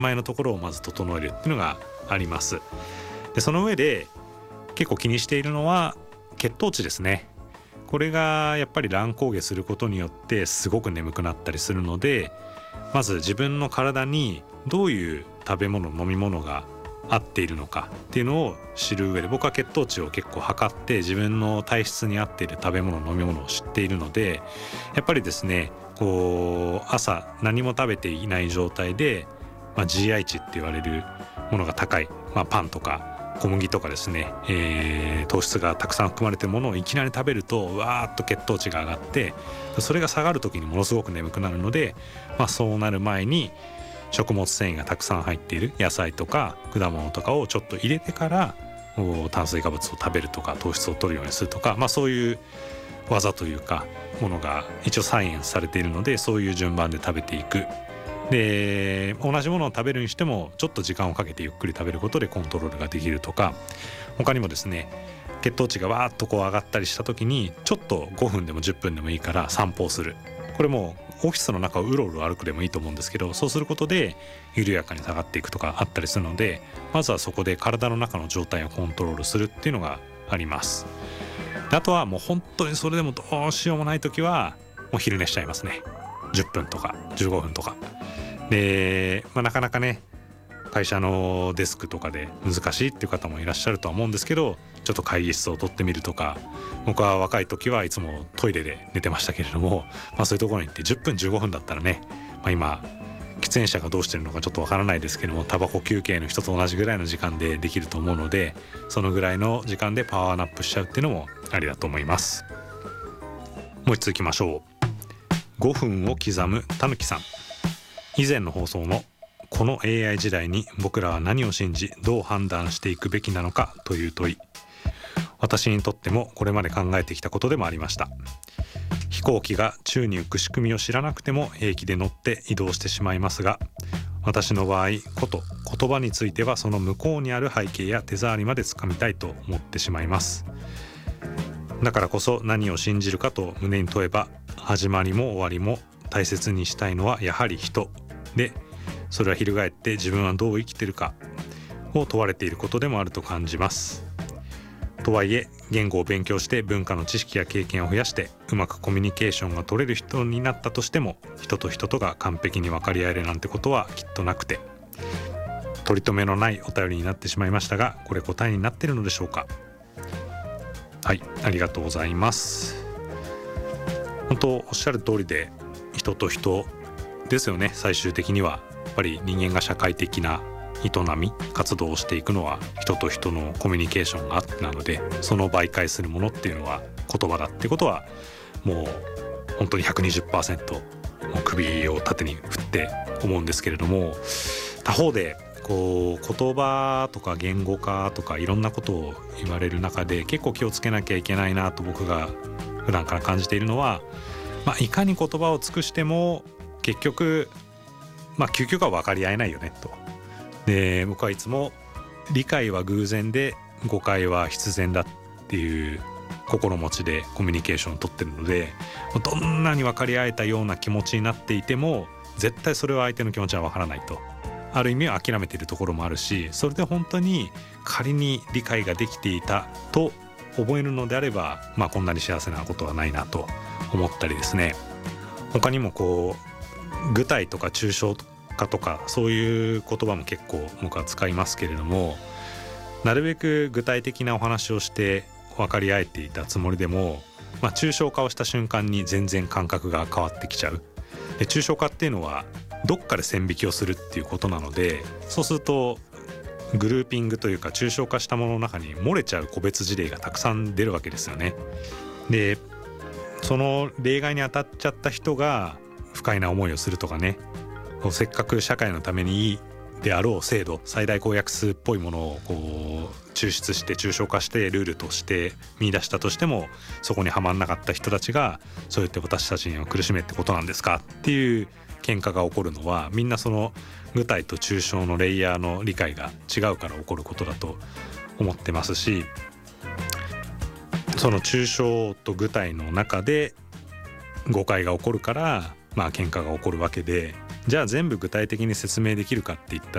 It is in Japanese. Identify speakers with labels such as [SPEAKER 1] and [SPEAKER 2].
[SPEAKER 1] 前のところをまず整えるっていうのがあります。でその上で結構気にしているのは血糖値ですね。これがやっぱり乱高下することによってすごく眠くなったりするので、まず自分の体にどういう食べ物飲み物が合っているのかっていうのを知る上で、僕は血糖値を結構測って自分の体質に合っている食べ物飲み物を知っているので、やっぱりですね朝何も食べていない状態で、GI 値って言われるものが高い、パンとか小麦とかですね、糖質がたくさん含まれているものをいきなり食べるとわーっと血糖値が上がって、それが下がる時にものすごく眠くなるので、そうなる前に食物繊維がたくさん入っている野菜とか果物とかをちょっと入れてから炭水化物を食べるとか糖質を摂るようにするとか、そういう技というかものが一応サイエンスされているので、そういう順番で食べていく。で同じものを食べるにしてもちょっと時間をかけてゆっくり食べることでコントロールができるとか、他にもですね血糖値がわーっと上がったりした時にちょっと5分でも10分でもいいから散歩をする。これもオフィスの中をうろうろ歩くでもいいと思うんですけど、そうすることで緩やかに下がっていくとかあったりするので、まずはそこで体の中の状態をコントロールするっていうのがあります。であとはもう本当にそれでもどうしようもない時はもう昼寝しちゃいますね。10分とか15分とかで、なかなかね会社のデスクとかで難しいっていう方もいらっしゃるとは思うんですけど、ちょっと会議室を取ってみるとか、僕は若い時はいつもトイレで寝てましたけれども、そういうところに行って10分15分だったらね、今喫煙者がどうしてるのかちょっとわからないですけども、タバコ休憩の人と同じぐらいの時間でできると思うので、そのぐらいの時間でパワーナップしちゃうっていうのもありだと思います。もう一ついきましょう。5分を刻むたぬきさん。以前の放送のこの AI 時代に僕らは何を信じどう判断していくべきなのかという問い、私にとってもこれまで考えてきたことでもありました。飛行機が宙に浮く仕組みを知らなくても平気で乗って移動してしまいますが、私の場合こと言葉についてはその向こうにある背景や手触りまでつかみたいと思ってしまいます。だからこそ何を信じるかと胸に問えば、始まりも終わりも大切にしたいのはやはり人で、それは翻って自分はどう生きているかを問われていることでもあると感じます。とはいえ言語を勉強して文化の知識や経験を増やしてうまくコミュニケーションが取れる人になったとしても、人と人とが完璧に分かり合えるなんてことはきっとなくて、取り留めのないお便りになってしまいましたが、これ答えになっているのでしょうか。はい、ありがとうございます。本当おっしゃる通りで、人と人ですよね。最終的にはやっぱり人間が社会的な営み活動をしていくのは人と人のコミュニケーションがあってなので、その媒介するものっていうのは言葉だってことはもう本当に 120% もう首を縦に振って思うんですけれども、他方で言葉とか言語化とかいろんなことを言われる中で結構気をつけなきゃいけないなと僕が普段から感じているのは、いかに言葉を尽くしても結局究極は分かり合えないよねと。で僕はいつも理解は偶然で誤解は必然だっていう心持ちでコミュニケーションを取ってるので、どんなに分かり合えたような気持ちになっていても絶対それは相手の気持ちは分からないと、ある意味は諦めているところもあるし、それで本当に仮に理解ができていたと思えるのであれば、こんなに幸せなことはないなと思ったりですね。他にも具体とか抽象化とかそういう言葉も結構僕は使いますけれども、なるべく具体的なお話をして分かり合えていたつもりでも、抽象化をした瞬間に全然感覚が変わってきちゃう。で抽象化っていうのはどっかで線引きをするっていうことなので、そうするとグルーピングというか抽象化したものの中に漏れちゃう個別事例がたくさん出るわけですよね。でその例外に当たっちゃった人が不快な思いをするとかね、せっかく社会のためにいいであろう制度、最大公約数っぽいものを抽出して抽象化してルールとして見出したとしても、そこにはまんなかった人たちがそうやって私たちには苦しめってことなんですかっていう喧嘩が起こるのは、みんなその具体と抽象のレイヤーの理解が違うから起こることだと思ってますし、その抽象と具体の中で誤解が起こるから喧嘩が起こるわけで、 じゃあ全部具体的に説明できるかって言った